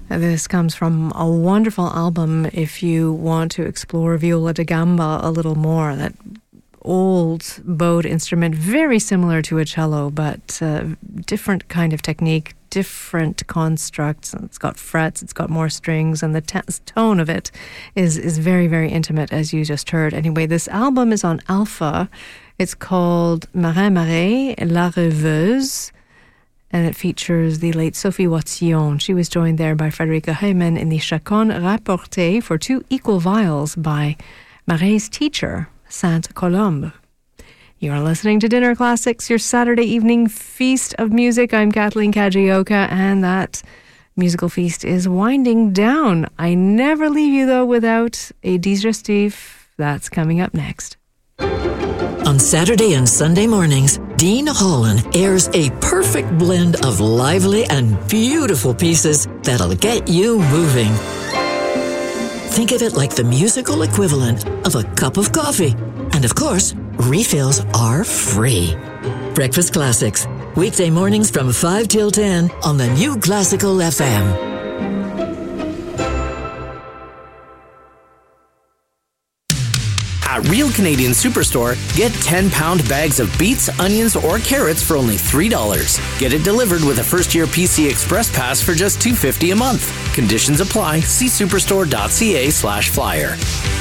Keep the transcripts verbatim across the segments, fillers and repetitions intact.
This comes from a wonderful album if you want to explore viola da gamba a little more. That old bowed instrument, very similar to a cello, but uh, different kind of technique, different constructs. It's got frets, it's got more strings, and the t- tone of it is, is very, very intimate, as you just heard. Anyway, this album is on Alpha. It's called Marin Marais, La Rêveuse, and it features the late Sophie Watillon. She was joined there by Frederica Heyman in the Chaconne Rapporté for two equal viols by Marais' teacher, Sainte Colombe. You're listening to Dinner Classics, your Saturday evening feast of music. I'm Kathleen Kajioka, and that musical feast is winding down. I never leave you, though, without a digestif. That's coming up next. On Saturday and Sunday mornings, Dean Holland airs a perfect blend of lively and beautiful pieces that'll get you moving. Think of it like the musical equivalent of a cup of coffee. And of course, refills are free. Breakfast Classics, weekday mornings from five till ten on the New Classical F M. At Real Canadian Superstore, get ten-pound bags of beets, onions, or carrots for only three dollars. Get it delivered with a first-year P C Express Pass for just two dollars and fifty cents a month. Conditions apply. See superstore.ca slash flyer.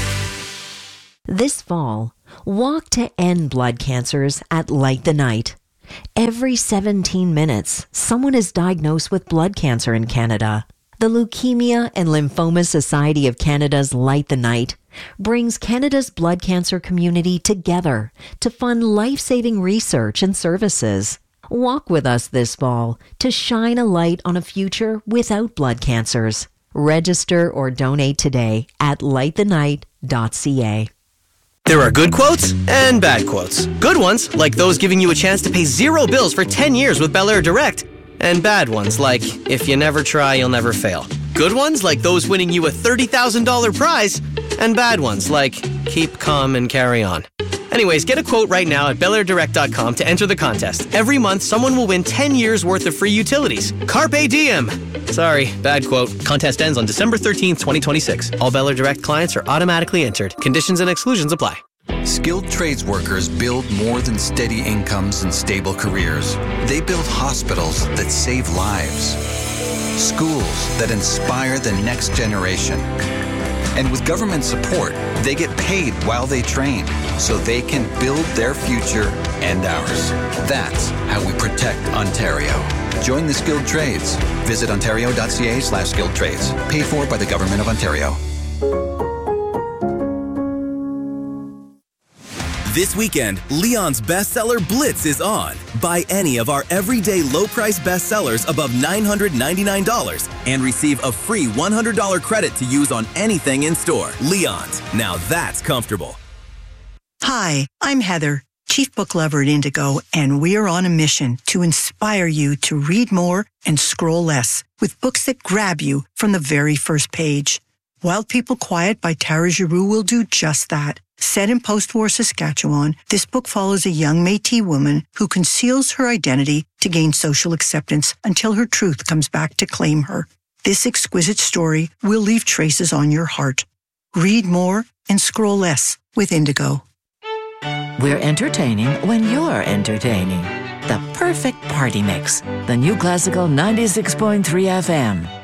This fall, walk to end blood cancers at Light the Night. Every seventeen minutes, someone is diagnosed with blood cancer in Canada. The Leukemia and Lymphoma Society of Canada's Light the Night brings Canada's blood cancer community together to fund life-saving research and services. Walk with us this fall to shine a light on a future without blood cancers. Register or donate today at light the night dot c a. There are good quotes and bad quotes. Good ones, like those giving you a chance to pay zero bills for ten years with Bel Air Direct. And bad ones, like, if you never try, you'll never fail. Good ones, like those winning you a thirty thousand dollars prize. And bad ones, like, keep calm and carry on. Anyways, get a quote right now at bel air direct dot com to enter the contest. Every month, someone will win ten years worth of free utilities. Carpe diem! Sorry, bad quote. Contest ends on December thirteenth, twenty twenty-six. All Bel Air Direct clients are automatically entered. Conditions and exclusions apply. Skilled trades workers build more than steady incomes and stable careers. They build hospitals that save lives, schools that inspire the next generation. And with government support, they get paid while they train, so they can build their future and ours. That's how we protect Ontario. Join the skilled trades. Visit ontario.ca slash skilled trades. Paid for by the Government of Ontario. This weekend, Leon's bestseller Blitz is on. Buy any of our everyday low-price bestsellers above nine hundred ninety-nine dollars and receive a free one hundred dollars credit to use on anything in store. Leon's, now that's comfortable. Hi, I'm Heather, Chief Book Lover at Indigo, and we're on a mission to inspire you to read more and scroll less with books that grab you from the very first page. Wild People Quiet by Tara Giroux will do just that. Set in post-war Saskatchewan, this book follows a young Métis woman who conceals her identity to gain social acceptance until her truth comes back to claim her. This exquisite story will leave traces on your heart. Read more and scroll less with Indigo. We're entertaining when you're entertaining. The perfect party mix. The New Classical ninety-six point three F M.